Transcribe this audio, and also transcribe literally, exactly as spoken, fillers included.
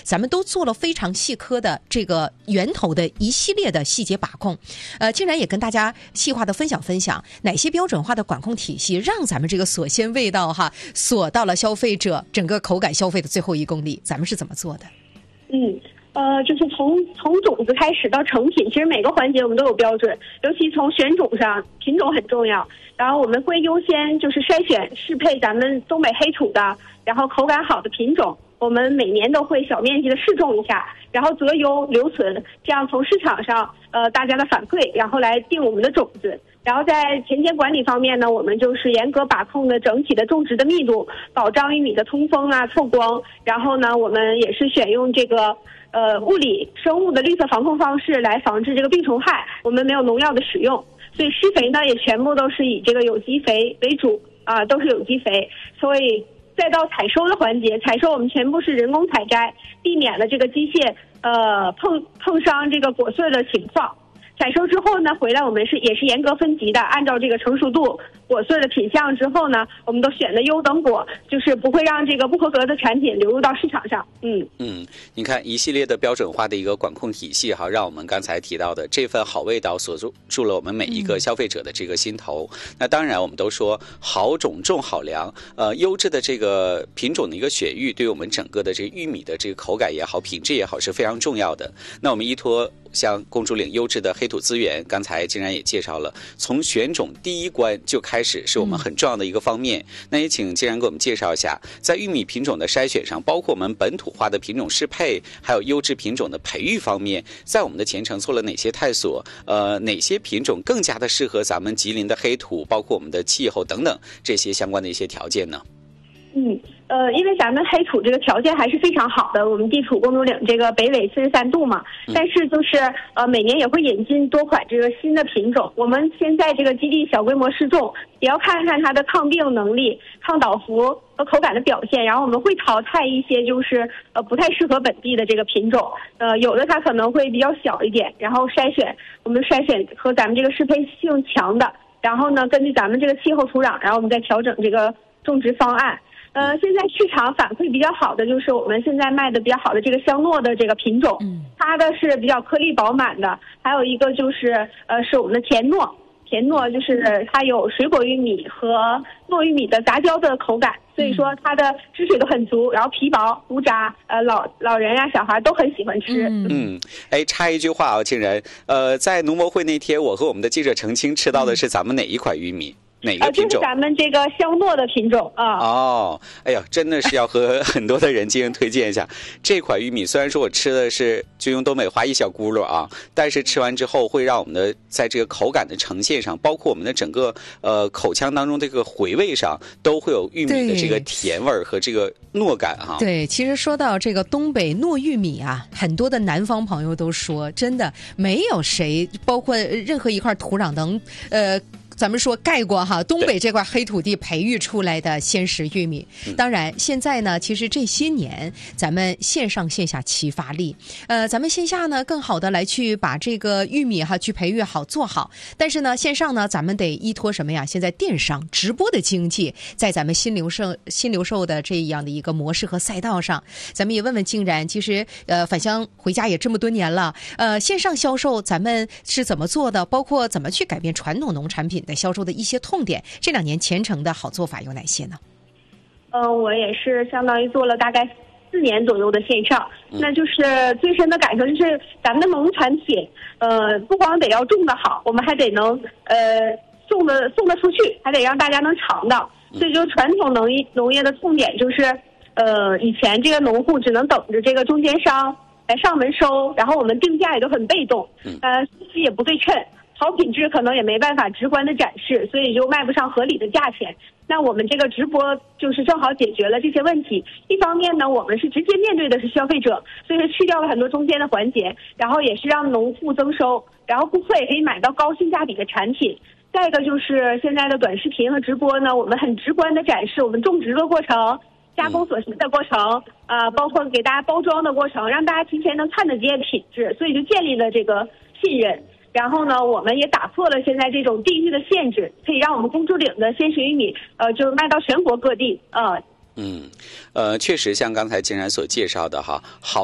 咱们都做了非常细科的这个源头的一系列的细节把控。呃，竟然也跟大家细化的分享分享哪些标准化的管控体系让咱们这个锁鲜味道哈锁到了消费者整个口感消费的最后一公里，咱们是怎么做的？ 嗯。呃，就是从从种子开始到成品，其实每个环节我们都有标准，尤其从选种上，品种很重要。然后我们会优先就是筛选适配咱们东北黑土的，然后口感好的品种。我们每年都会小面积的试种一下，然后择优留存，这样从市场上呃大家的反馈，然后来定我们的种子。然后在田间管理方面呢，我们就是严格把控的整体的种植的密度，保障玉米的通风啊、透光。然后呢，我们也是选用这个呃物理生物的绿色防控方式来防治这个病虫害，我们没有农药的使用，所以施肥呢也全部都是以这个有机肥为主啊、呃，都是有机肥。所以再到采收的环节，采收我们全部是人工采摘，避免了这个机械呃碰碰伤这个果穗的情况。采收之后呢，回来我们是也是严格分级的，按照这个成熟度、果穗的品相之后呢，我们都选的优等果，就是不会让这个不合格的产品流入到市场上。嗯嗯，你看一系列的标准化的一个管控体系哈，让我们刚才提到的这份好味道锁住住了我们每一个消费者的这个心头。嗯、那当然，我们都说好种种好粮，呃，优质的这个品种的一个选育，对于我们整个的这个玉米的这个口感也好、品质也好是非常重要的。那我们依托像公主岭优质的黑土资源，刚才竟然也介绍了，从选种第一关就开始是我们很重要的一个方面。嗯、那也请竟然给我们介绍一下，在玉米品种的筛选上，包括我们本土化的品种适配，还有优质品种的培育方面，在我们的前程做了哪些探索？呃，哪些品种更加的适合咱们吉林的黑土，包括我们的气候等等这些相关的一些条件呢？ 嗯。呃，因为咱们黑土这个条件还是非常好的，我们地处公主岭这个北纬四十三度嘛，但是就是呃每年也会引进多款这个新的品种。我们先在这个基地小规模试种，也要看看它的抗病能力、抗倒伏和口感的表现。然后我们会淘汰一些就是呃不太适合本地的这个品种，呃有的它可能会比较小一点，然后筛选我们筛选和咱们这个适配性强的，然后呢根据咱们这个气候土壤，然后我们再调整这个种植方案。呃，现在市场反馈比较好的就是我们现在卖的比较好的这个香糯的这个品种，嗯，它的是比较颗粒饱满的，还有一个就是呃是我们的甜糯，甜糯就是它有水果玉米和糯玉米的杂交的口感，所以说它的汁水都很足，然后皮薄无渣，呃老老人啊小孩都很喜欢吃。 嗯，嗯哎，插一句话啊，竟然呃在农博会那天，我和我们的记者澄清吃到的是咱们哪一款玉米？哪个品种？ 呃、就是咱们这个香糯的品种啊。 哦，哎呀，真的是要和很多的人进行推荐一下这款玉米。虽然说我吃的是就用东北话一小轱辘啊，但是吃完之后会让我们的在这个口感的呈现上，包括我们的整个呃口腔当中这个回味上，都会有玉米的这个甜味和这个糯感哈、啊。 对，其实说到这个东北糯玉米啊，很多的南方朋友都说，真的没有谁，包括任何一块土壤能呃。咱们说盖过哈东北这块黑土地培育出来的鲜食玉米。当然现在呢其实这些年咱们线上线下齐发力，呃咱们线下呢更好的来去把这个玉米哈去培育好做好，但是呢线上呢咱们得依托什么呀？现在电商直播的经济在咱们新流售新流售的这样的一个模式和赛道上，咱们也问问竟然，其实呃返乡回家也这么多年了，呃线上销售咱们是怎么做的？包括怎么去改变传统农产品的销售的一些痛点，这两年前程的好做法有哪些呢？ 呃，我也是相当于做了大概四年左右的线上，那就是最深的感受就是咱们的农产品，呃，不光得要种得好，我们还得能呃送的送得出去，还得让大家能尝到。所以就传统农业农业的痛点就是，呃，以前这个农户只能等着这个中间商来上门收，然后我们定价也都很被动，呃，信息也不对称。好品质可能也没办法直观的展示，所以就卖不上合理的价钱。那我们这个直播就是正好解决了这些问题。一方面呢，我们是直接面对的是消费者，所以说去掉了很多中间的环节，然后也是让农户增收，然后顾客也可以买到高性价比的产品。再一个就是现在的短视频和直播呢，我们很直观的展示我们种植的过程、加工锁芯的过程，啊、呃，包括给大家包装的过程，让大家提前能看得见品质，所以就建立了这个信任。然后呢，我们也打破了现在这种地域的限制，可以让我们公主岭的鲜食玉米，呃，就是卖到全国各地，呃。 嗯，呃，确实像刚才竟然所介绍的哈，好。